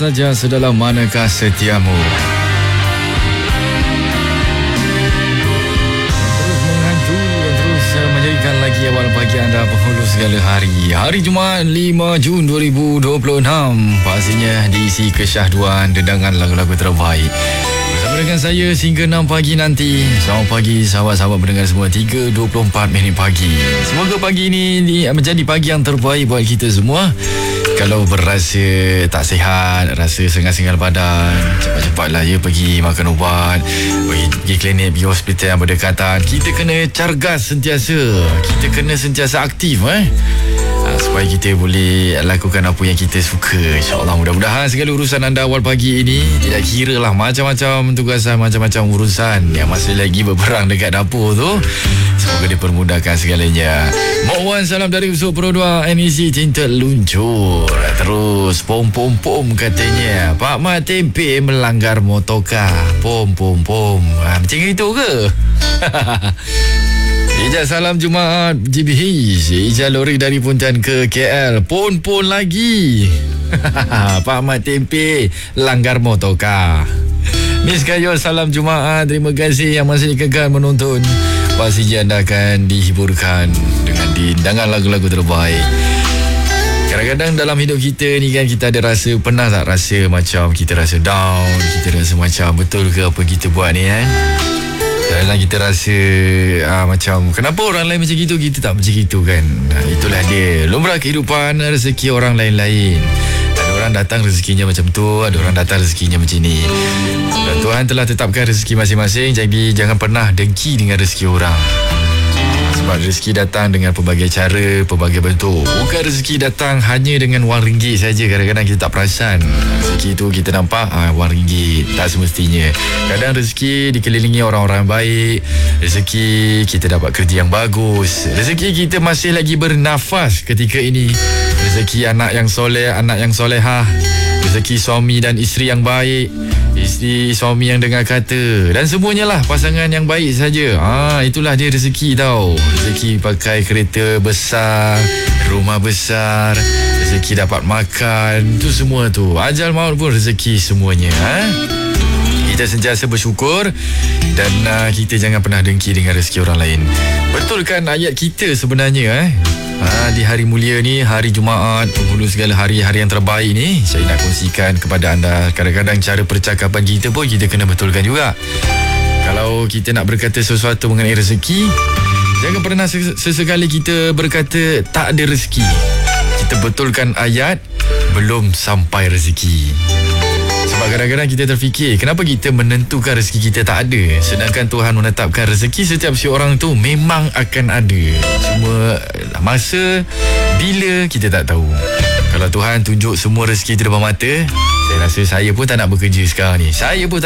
saja sedalam manakah setiamu. Terus menghantui dan terus menjadikan lagi awal pagi anda penghulu segala hari. Hari Jumaat 5 Jun 2026. Pastinya diisi kesyahduan dendangan lagu-lagu terbaik. Bersama dengan saya sehingga 6 pagi nanti. Selamat pagi sahabat-sahabat pendengar semua. 3.24 minit pagi. Semoga pagi ini menjadi pagi yang terbaik buat kita semua. Kalau berasa tak sihat, rasa sengal-sengal badan, cepat-cepatlah ya pergi makan ubat, pergi klinik, pergi hospital yang berdekatan. Kita kena cargas sentiasa. Kita kena sentiasa aktif supaya kita boleh lakukan apa yang kita suka. InsyaAllah, mudah-mudahan segala urusan anda awal pagi ini, tidak kira lah macam-macam tugasan, macam-macam urusan yang masih lagi berperang dekat dapur tu, semoga dipermudahkan segalanya. Mohon salam dari usul Pro 2 NEC Tinted Luncur. Terus pom-pom-pom katanya Pak Mat Tempe melanggar motorkar. Pom-pom-pom, macam itu ke? Ijaz salam Jumaat GBH. Ijaz lori dari Puntan ke KL. Pon-pon lagi. Pak Mat Tempe langgar motorkar. Miss Kayo salam Jumaat. Terima kasih yang masih kekal menonton. Pastinya anda akan dihiburkan dengan dindangan lagu-lagu terbaik. Kadang-kadang dalam hidup kita ni kan, kita ada rasa, pernah tak rasa macam kita rasa down, kita rasa macam betul ke apa kita buat ni kan? Kadang-kadang kita rasa macam kenapa orang lain macam gitu, kita tak macam gitu kan? Itulah dia lumrah kehidupan, rezeki orang lain-lain. Ada orang datang rezekinya macam tu, ada orang datang rezekinya macam ni. Dan Tuhan telah tetapkan rezeki masing-masing. Jadi jangan pernah dengki dengan rezeki orang. Sebab rezeki datang dengan pelbagai cara, pelbagai bentuk. Bukan rezeki datang hanya dengan wang ringgit saja. Kadang-kadang kita tak perasan. Rezeki tu kita nampak wang ringgit. Tak semestinya. Kadang rezeki dikelilingi orang-orang baik. Rezeki kita dapat kerja yang bagus. Rezeki kita masih lagi bernafas ketika ini. Rezeki anak yang soleh, anak yang solehah. Rezeki suami dan isteri yang baik, isteri suami yang dengar kata, dan semuanya lah pasangan yang baik saja. Itulah dia rezeki tau. Rezeki pakai kereta besar, rumah besar, rezeki dapat makan, tu semua tu. Ajal maut pun rezeki semuanya. Kita sentiasa bersyukur dan kita jangan pernah dengki dengan rezeki orang lain. Betul kan ayat kita sebenarnya di hari mulia ni, hari Jumaat, penghulu segala hari-hari yang terbaik ni, saya nak kongsikan kepada anda. Kadang-kadang cara percakapan kita pun kita kena betulkan juga. Kalau kita nak berkata sesuatu mengenai rezeki, jangan pernah sesekali kita berkata tak ada rezeki. Kita betulkan ayat belum sampai rezeki. Sebab kadang-kadang kita terfikir, kenapa kita menentukan rezeki kita tak ada, sedangkan Tuhan menetapkan rezeki setiap si orang tu memang akan ada. Cuma masa bila kita tak tahu. Kalau Tuhan tunjuk semua rezeki di depan mata, saya rasa saya pun tak nak bekerja sekarang ni. Saya pun tak